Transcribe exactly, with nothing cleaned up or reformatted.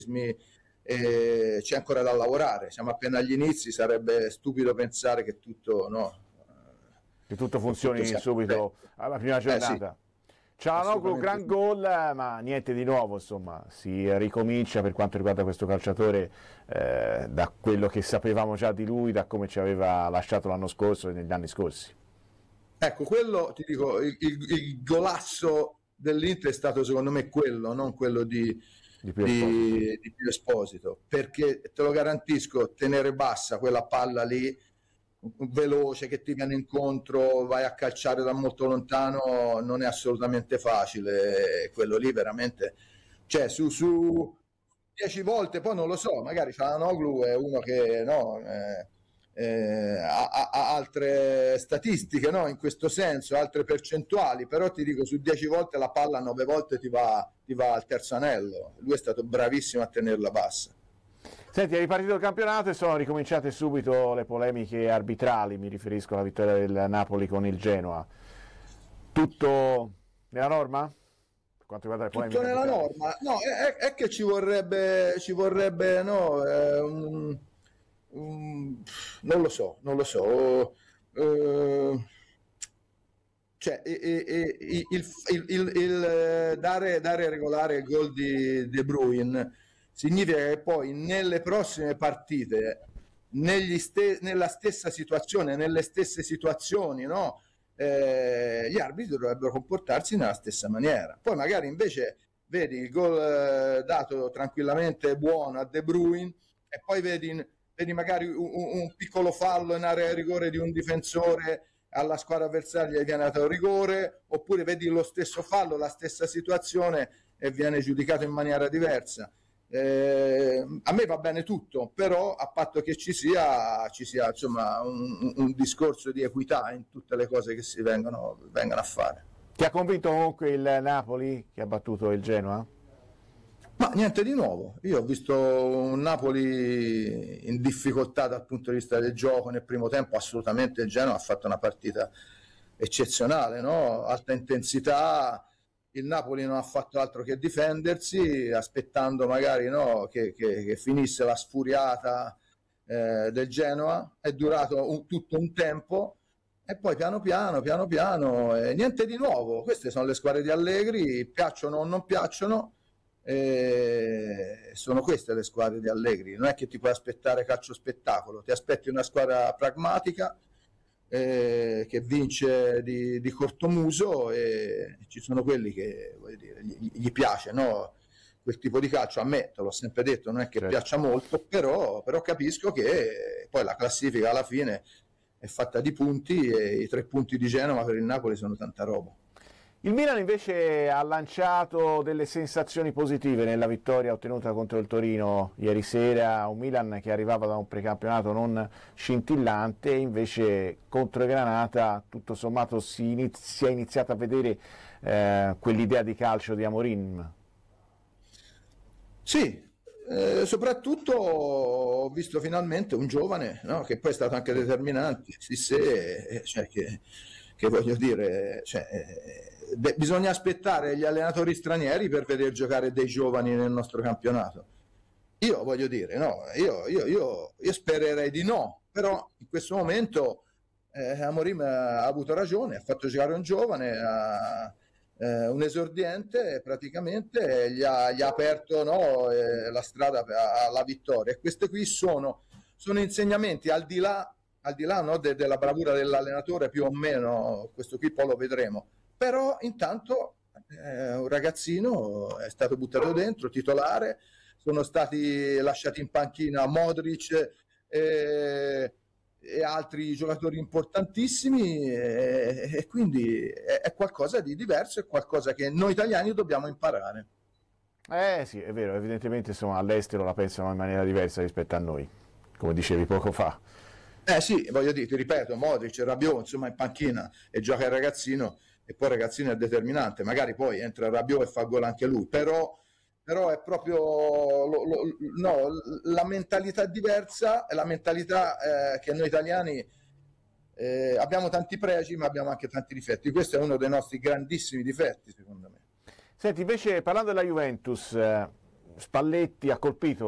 e c'è ancora da lavorare, siamo appena agli inizi, sarebbe stupido pensare che tutto, no, che tutto funzioni tutto subito alla prima giornata. Eh sì. Çalhanoğlu, gran gol, ma niente di nuovo, insomma, si ricomincia per quanto riguarda questo calciatore eh, da quello che sapevamo già di lui, da come ci aveva lasciato l'anno scorso e negli anni scorsi. Ecco, quello, ti dico, il, il, il golasso dell'Inter è stato secondo me quello, non quello di, di, Pio di, di Pio Esposito, perché te lo garantisco, tenere bassa quella palla lì, veloce, che ti viene incontro, vai a calciare da molto lontano, non è assolutamente facile, quello lì veramente, cioè su, su dieci volte, poi non lo so, magari Çalhanoğlu è uno che no, eh, eh, ha, ha altre statistiche, no, in questo senso, altre percentuali, però ti dico, su dieci volte la palla nove volte ti va, ti va al terzo anello, lui è stato bravissimo a tenerla bassa. Senti, è ripartito il campionato e sono ricominciate subito le polemiche arbitrali, mi riferisco alla vittoria del Napoli con il Genoa. Tutto nella norma? Per quanto riguarda le polemiche Tutto nella arbitrali? Norma? No, è, è che ci vorrebbe, ci vorrebbe no, eh, un, un, non lo so, non lo so. Eh, cioè, e, e, il, il, il, il dare, dare regolare il gol di De Bruyne significa che poi nelle prossime partite, negli ste- nella stessa situazione, nelle stesse situazioni, no? eh, gli arbitri dovrebbero comportarsi nella stessa maniera. Poi magari invece vedi il gol eh, dato tranquillamente buono a De Bruyne e poi vedi, vedi magari un, un piccolo fallo in area di rigore di un difensore, alla squadra avversaria viene dato rigore, oppure vedi lo stesso fallo, la stessa situazione e viene giudicato in maniera diversa. Eh, a me va bene tutto, però a patto che ci sia, ci sia insomma un, un discorso di equità in tutte le cose che si vengono, vengono a fare. Ti ha convinto comunque il Napoli che ha battuto il Genoa? Ma niente di nuovo, io ho visto un Napoli in difficoltà dal punto di vista del gioco nel primo tempo, assolutamente il Genoa ha fatto una partita eccezionale, no? Alta intensità. Il Napoli non ha fatto altro che difendersi, aspettando magari no, che, che, che finisse la sfuriata eh, del Genoa. È durato un, tutto un tempo e poi piano piano, piano piano, eh, niente di nuovo. Queste sono le squadre di Allegri, piacciono o non piacciono, eh, sono queste le squadre di Allegri. Non è che ti puoi aspettare calcio spettacolo, ti aspetti una squadra pragmatica, Eh, che vince di, di cortomuso, e ci sono quelli che voglio dire, gli, gli piace no? Quel tipo di calcio. A me, te l'ho sempre detto, non è che certo. piaccia molto, però, però capisco che poi la classifica alla fine è fatta di punti e i tre punti di Genova per il Napoli sono tanta roba. Il Milan invece ha lanciato delle sensazioni positive nella vittoria ottenuta contro il Torino ieri sera, un Milan che arrivava da un precampionato non scintillante, invece contro il Granata tutto sommato si, inizi- si è iniziata a vedere eh, quell'idea di calcio di Amorim. Sì, eh, soprattutto ho visto finalmente un giovane, no, che poi è stato anche determinante, sì, sì, cioè che, che voglio dire, cioè, de- bisogna aspettare gli allenatori stranieri per vedere giocare dei giovani nel nostro campionato. Io voglio dire, no, io, io, io, io spererei di no, però in questo momento eh, Amorim ha avuto ragione, ha fatto giocare un giovane, ha, eh, un esordiente, praticamente gli ha, gli ha aperto no, eh, la strada alla vittoria. E queste qui sono, sono insegnamenti al di là, al di là no, de, della bravura dell'allenatore, più o meno, questo qui poi lo vedremo. Però intanto eh, un ragazzino è stato buttato dentro, titolare, sono stati lasciati in panchina Modric e, e altri giocatori importantissimi, e, e quindi è, è qualcosa di diverso, è qualcosa che noi italiani dobbiamo imparare. Eh sì, è vero, evidentemente insomma, all'estero la pensano in maniera diversa rispetto a noi, come dicevi poco fa. Eh sì, voglio dire, ti ripeto, Modric, Rabiot, insomma in panchina e gioca il ragazzino, e poi il ragazzino è determinante, magari poi entra Rabiot e fa gol anche lui, però, però è proprio lo, lo, no, la mentalità diversa, è la mentalità eh, che noi italiani eh, abbiamo tanti pregi ma abbiamo anche tanti difetti. Questo è uno dei nostri grandissimi difetti, secondo me. Senti, invece parlando della Juventus, eh, Spalletti ha colpito